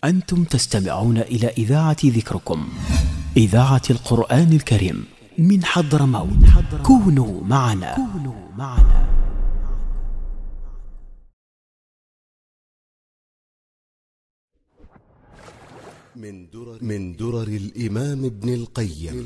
أنتم تستمعون إلى إذاعة ذكركم، إذاعة القرآن الكريم من حضرموت. كونوا معنا. من درر الإمام ابن القيم.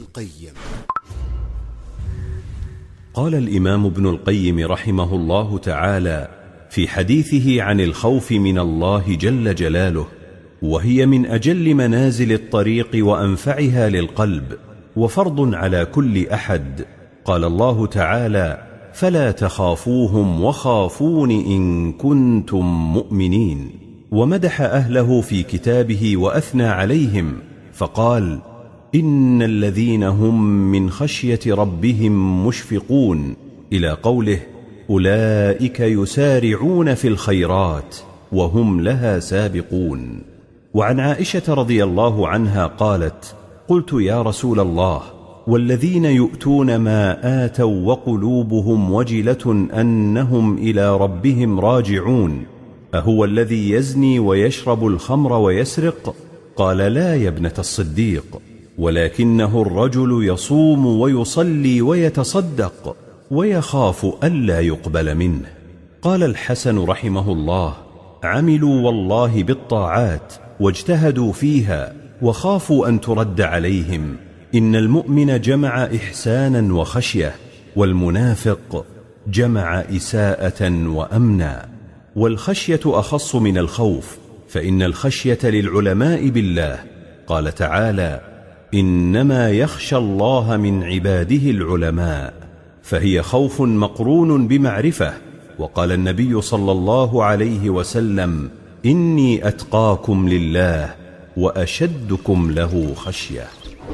قال الإمام ابن القيم رحمه الله تعالى في حديثه عن الخوف من الله جل جلاله: وهي من أجل منازل الطريق وأنفعها للقلب، وفرض على كل أحد. قال الله تعالى: فلا تخافوهم وخافون إن كنتم مؤمنين. ومدح أهله في كتابه وأثنى عليهم فقال: إن الذين هم من خشية ربهم مشفقون، إلى قوله: أولئك يسارعون في الخيرات وهم لها سابقون. وعن عائشة رضي الله عنها قالت: قلت يا رسول الله، والذين يؤتون ما آتوا وقلوبهم وجلة أنهم إلى ربهم راجعون، أهو الذي يزني ويشرب الخمر ويسرق؟ قال: لا يا ابنة الصديق، ولكنه الرجل يصوم ويصلي ويتصدق ويخاف ألا يقبل منه. قال الحسن رحمه الله: عملوا والله بالطاعات واجتهدوا فيها وخافوا أن ترد عليهم. إن المؤمن جمع إحسانا وخشية، والمنافق جمع إساءة وأمنا. والخشية أخص من الخوف، فإن الخشية للعلماء بالله. قال تعالى: إنما يخشى الله من عباده العلماء، فهي خوف مقرون بمعرفة. وقال النبي صلى الله عليه وسلم: إني أتقاكم لله وأشدكم له خشية.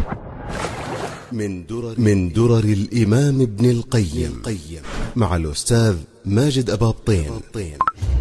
من درر الإمام ابن القيم مع الأستاذ ماجد أبابطين.